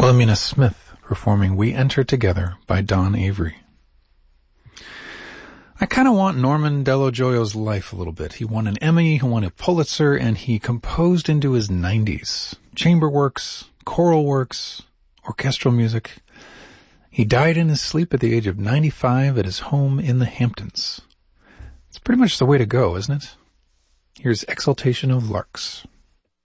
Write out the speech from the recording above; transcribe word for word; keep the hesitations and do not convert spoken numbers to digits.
Wilhelmina Smith performing We Enter Together by Don Avery. I kind of want Norman Dello Gioio's life a little bit. He won an Emmy, he won a Pulitzer, and he composed into his nineties. Chamber works, choral works, orchestral music. He died in his sleep at the age of ninety-five at his home in the Hamptons. It's pretty much the way to go, isn't it? Here's Exaltation of Larks.